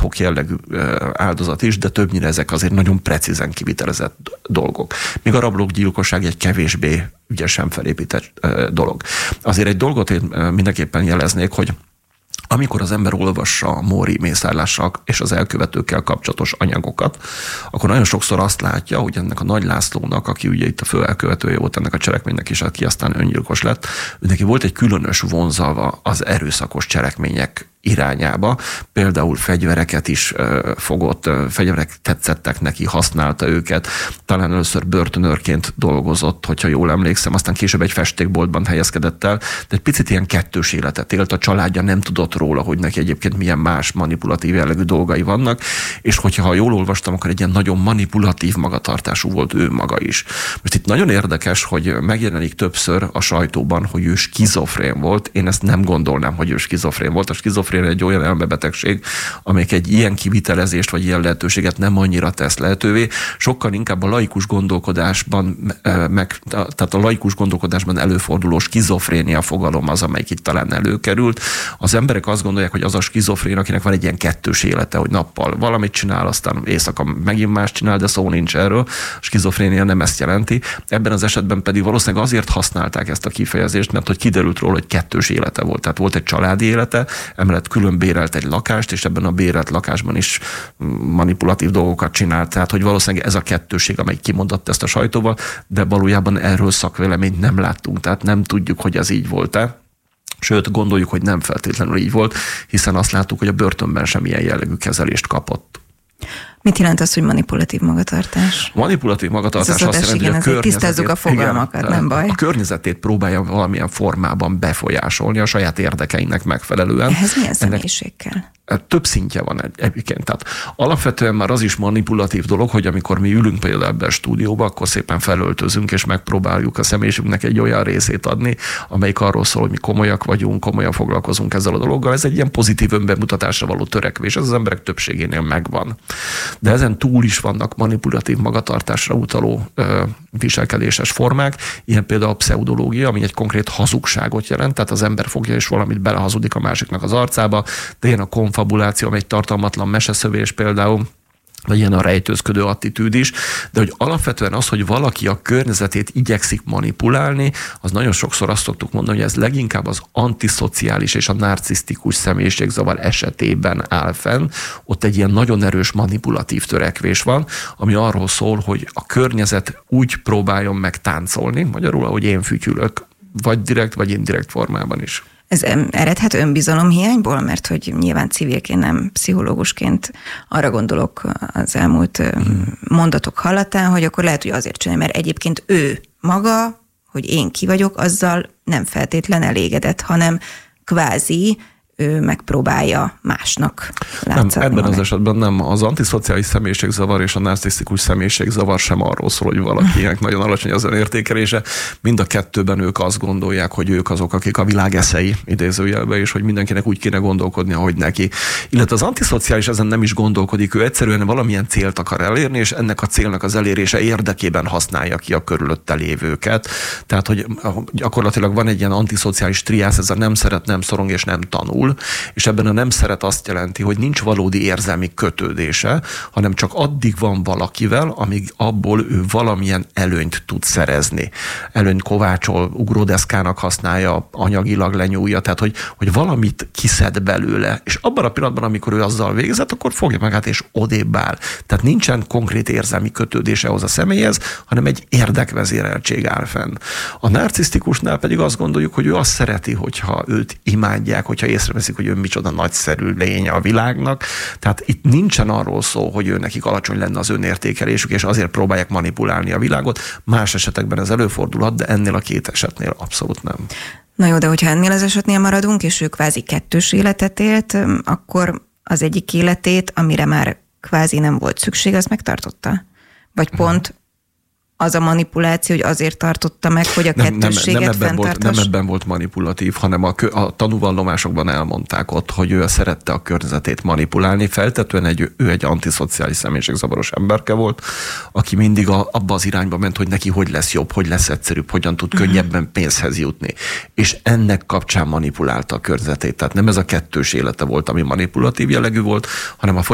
ad-hoc jellegű áldozat is, de többnyire ezek azért nagyon precízen kivitelezett dolgok. Míg a rablógyilkosság egy kevésbé ügyesen felépített dolog. Azért egy dolgot én mindenképpen jeleznék, hogy amikor az ember olvassa a móri mészárlással és az elkövetőkkel kapcsolatos anyagokat, akkor nagyon sokszor azt látja, hogy ennek a Nagy Lászlónak, aki ugye itt a fő elkövetője volt ennek a cselekménynek, és aki aztán öngyilkos lett, neki volt egy különös vonzalva az erőszakos cselekmények irányába. Például fegyvereket is fogott, fegyverek tetszettek neki, használta őket. Talán először börtönőrként dolgozott, hogyha jól emlékszem, aztán később egy festékboltban helyezkedett el, de egy picit ilyen kettős életet élt. A családja nem tudott róla, hogy neki egyébként milyen más manipulatív jellegű dolgai vannak, és hogyha jól olvastam, akkor egy ilyen nagyon manipulatív magatartású volt ő maga is. Most itt nagyon érdekes, hogy megjelenik többször a sajtóban, hogy ő skizofrén volt. Én ezt nem gondolnám, hogy ő skizofrén volt. A skizofrén egy olyan elmebetegség, amelyik egy ilyen kivitelezést vagy ilyen lehetőséget nem annyira tesz lehetővé. Sokkal inkább a laikus gondolkodásban, tehát a laikus gondolkodásban előforduló skizofrénia fogalom az, amelyik itt talán előkerült. Az emberek azt gondolják, hogy az a skizofrén, akinek van egy ilyen kettős élete, hogy nappal valamit csinál, aztán éjszaka megint más csinál, de szó nincs erről. A skizofrénia nem ezt jelenti. Ebben az esetben pedig valószínűleg azért használták ezt a kifejezést, mert hogy kiderült róla, hogy kettős élete volt. Tehát volt egy családi élete, emellett külön bérelt egy lakást, és ebben a bérelt lakásban is manipulatív dolgokat csinált. Tehát, hogy valószínűleg ez a kettőség, amely kimondott ezt a sajtóval, de valójában erről szakvéleményt nem láttunk. Tehát nem tudjuk, hogy ez így volt-e. Sőt, gondoljuk, hogy nem feltétlenül így volt, hiszen azt láttuk, hogy a börtönben sem ilyen jellegű kezelést kapott. Mit jelent az, hogy manipulatív magatartás? Manipulatív magatartás azt jelenti, hogy a tisztázzuk a fogalmakat, igen, nem baj. A környezetét próbálja valamilyen formában befolyásolni a saját érdekeinek megfelelően. Ehhez milyen személyiség kell? Több szintje van egyébként. Tehát alapvetően már az is manipulatív dolog, hogy amikor mi ülünk például ebben a stúdióba, akkor szépen felöltözünk, és megpróbáljuk a személyiségünknek egy olyan részét adni, amelyik arról szól, hogy mi komolyak vagyunk, komolyan foglalkozunk ezzel a dologgal. Ez egy ilyen pozitív önbemutatásra való törekvés, ez az emberek többségénél megvan. De ezen túl is vannak manipulatív magatartásra utaló viselkedéses formák, ilyen például a pszeudológia, ami egy konkrét hazugságot jelent, tehát az ember fogja és valamit belehazudik a másiknak az arcába, de ilyen a konfabuláció, ami egy tartalmatlan meseszövés például, vagy ilyen a rejtőzködő attitűd is, de hogy alapvetően az, hogy valaki a környezetét igyekszik manipulálni, az nagyon sokszor azt szoktuk mondani, hogy ez leginkább az antiszociális és a narcisztikus személyiségzavar esetében áll fenn. Ott egy ilyen nagyon erős manipulatív törekvés van, ami arról szól, hogy a környezet úgy próbáljon meg táncolni, magyarul, ahogy én fütyülök, vagy direkt, vagy indirekt formában is. Ez eredhet önbizalomhiányból, mert hogy nyilván civilként, nem pszichológusként arra gondolok az elmúlt mondatok hallatán, hogy akkor lehet, hogy azért csinálja, mert egyébként ő maga, hogy én ki vagyok, azzal nem feltétlen elégedett, hanem kvázi ő megpróbálja másnak látszani. Nem, ebben az esetben nem. Az antiszociális személyiségzavar és a narcisztikus személyiségzavar sem arról szól, hogy valakinek nagyon alacsony az önértékelése. Mind a kettőben ők azt gondolják, hogy ők azok, akik a világ eszei, idézőjelben, és hogy mindenkinek úgy kéne gondolkodni, ahogy neki. Illetve az antiszociális ezen nem is gondolkodik, ő egyszerűen valamilyen célt akar elérni, és ennek a célnak az elérése érdekében használja ki a körülötte lévőket. Tehát, hogy gyakorlatilag van egy ilyen antiszociális triász, ez a nem szeret, nem szorong és nem tanul. És ebben a nem szeret azt jelenti, hogy nincs valódi érzelmi kötődése, hanem csak addig van valakivel, amíg abból ő valamilyen előnyt tud szerezni. Előnyt kovácsol, ugródeszkának használja, anyagilag lenyúlja, tehát hogy valamit kiszed belőle. És abban a pillanatban, amikor ő azzal végzett, akkor fogja magát és odébb áll. Tehát nincsen konkrét érzelmi kötődése ahhoz a személyhez, hanem egy érdekvezéreltség áll fenn. A narcisztikusnál pedig azt gondoljuk, hogy ő azt szereti, hogyha őt imádják, hogyha észreveszik, hogy ő micsoda nagyszerű lénye a világnak. Tehát itt nincsen arról szó, hogy ő nekik alacsony lenne az önértékelésük, és azért próbálják manipulálni a világot. Más esetekben ez előfordulhat, de ennél a két esetnél abszolút nem. Na jó, de hogyha ennél az esetnél maradunk, és ő kvázi kettős életet élt, akkor az egyik életét, amire már kvázi nem volt szükség, az megtartotta? Vagy pont az a manipuláció, hogy azért tartotta meg, hogy a kettősséget fenntartass? Nem ebben volt manipulatív, hanem a tanúvallomásokban elmondták ott, hogy ő szerette a környezetét manipulálni. Feltetően ő egy antiszociális személyiségzavaros emberke volt, aki mindig abba az irányba ment, hogy neki hogy lesz jobb, hogy lesz egyszerűbb, hogyan tud könnyebben pénzhez jutni. És ennek kapcsán manipulálta a környezetét. Tehát nem ez a kettős élete volt, ami manipulatív jellegű volt, hanem a